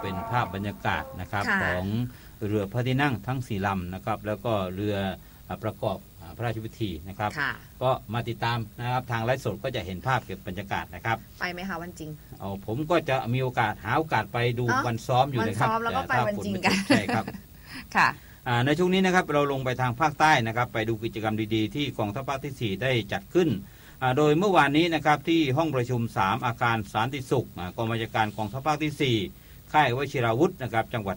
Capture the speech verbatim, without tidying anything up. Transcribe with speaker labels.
Speaker 1: เป็นภาพบรรยากาศนะครับของเรือพระที่นั่งทั้งสี่ลำนะครับแล้วก็เรือประกอบพระราชพิธีนะครับก็มาติดตามนะครับทางไลฟ์สดก็จะเห็นภาพเก็บบรรยากาศนะครับ
Speaker 2: ไปไหมคะวันจริง
Speaker 1: เอาผมก็จะมีโอกาสหาโอกาสไปดูวันซ้อมอยู่นะครับ
Speaker 2: วันซ้อมแล้วก็ไปวันจริงกัน
Speaker 1: ใช่ครับ
Speaker 2: ค่ะ
Speaker 1: ในช่วงนี้นะครับเราลงไปทางภาคใต้นะครับไปดูกิจกรรมดีๆที่กองทัพภาคที่สี่ได้จัดขึ้นโดยเมื่อวานนี้นะครับที่ห้องประชุมสามอาคารสันติสุขกองบัญชาการกองทัพภาคที่สี่ค่ายวชิราวุธนะครับจังหวัด